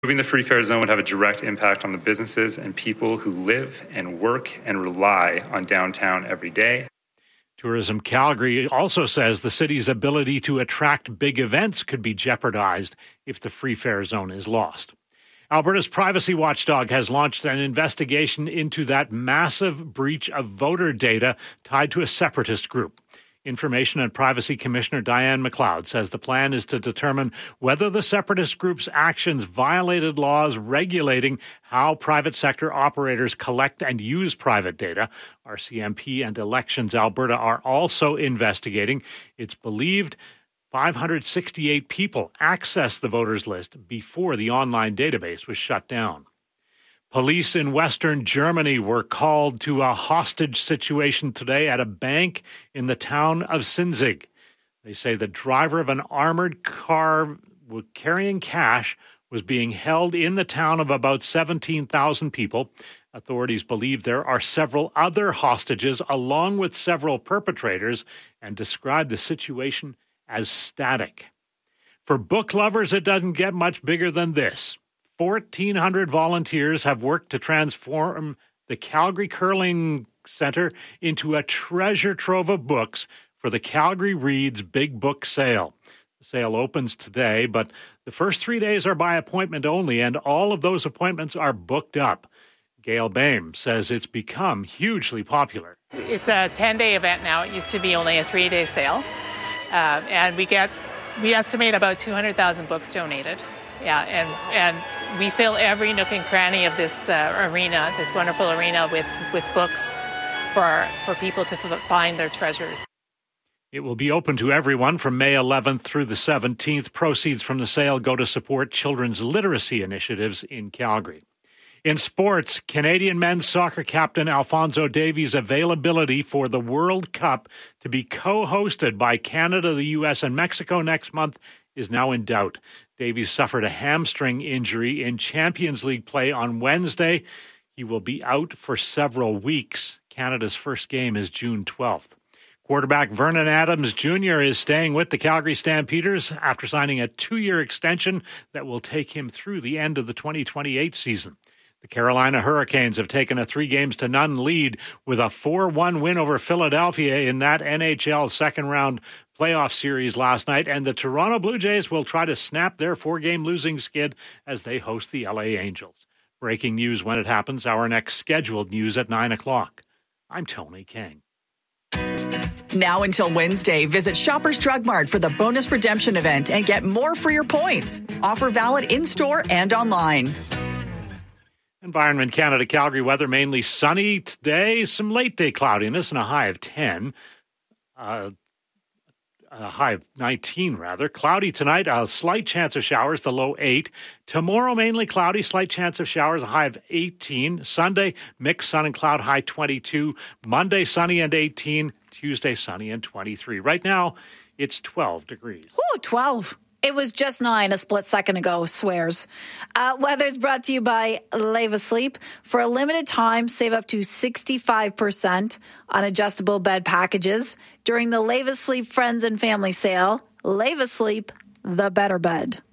Moving the free fare zone would have a direct impact on the businesses and people who live and work and rely on downtown every day. Tourism Calgary also says the city's ability to attract big events could be jeopardized if the free fare zone is lost. Alberta's privacy watchdog has launched an investigation into that massive breach of voter data tied to a separatist group. Information and Privacy Commissioner Diane McLeod says the plan is to determine whether the separatist group's actions violated laws regulating how private sector operators collect and use private data. RCMP and Elections Alberta are also investigating. It's believed 568 people accessed the voters list before the online database was shut down. Police in Western Germany were called to a hostage situation today at a bank in the town of Sinzig. They say the driver of an armored car carrying cash was being held in the town of about 17,000 people. Authorities believe there are several other hostages along with several perpetrators and describe the situation as static. For book lovers, it doesn't get much bigger than this. 1,400 volunteers have worked to transform the Calgary Curling Centre into a treasure trove of books for the Calgary Reads Big Book Sale. The sale opens today, but the first 3 days are by appointment only, and all of those appointments are booked up. Gail Boehm says it's become hugely popular. It's a 10-day event now. It used to be only a 3-day sale. And we estimate about 200,000 books donated. Yeah, and we fill every nook and cranny of this arena, this wonderful arena, with books for people to find their treasures. It will be open to everyone from May 11th through the 17th. Proceeds from the sale go to support children's literacy initiatives in Calgary. In sports, Canadian men's soccer captain Alphonso Davies' availability for the World Cup to be co-hosted by Canada, the U.S., and Mexico next month is now in doubt. Davies suffered a hamstring injury in Champions League play on Wednesday. He will be out for several weeks. Canada's first game is June 12th. Quarterback Vernon Adams Jr. is staying with the Calgary Stampeders after signing a 2-year extension that will take him through the end of the 2028 season. The Carolina Hurricanes have taken a 3-0 lead with a 4-1 win over Philadelphia in that NHL second-round playoff series last night, and the Toronto Blue Jays will try to snap their 4-game losing skid as they host the LA Angels. Breaking news when it happens, our next scheduled news at 9 o'clock. I'm Tony King. Now until Wednesday, visit Shoppers Drug Mart for the bonus redemption event and get more for your points. Offer valid in-store and online. Environment Canada Calgary weather mainly sunny today. Some late day cloudiness and a high of 10. A high of 19, rather. Cloudy tonight, a slight chance of showers, the low 8. Tomorrow, mainly cloudy, slight chance of showers, a high of 18. Sunday, mixed sun and cloud, high 22. Monday, sunny and 18. Tuesday, sunny and 23. Right now, it's 12 degrees. Ooh, 12. It was just 9 a split second ago, swears. Weather's brought to you by Leva Sleep. For a limited time, save up to 65% on adjustable bed packages during the Leva Sleep Friends and Family Sale. Leva Sleep, the better bed.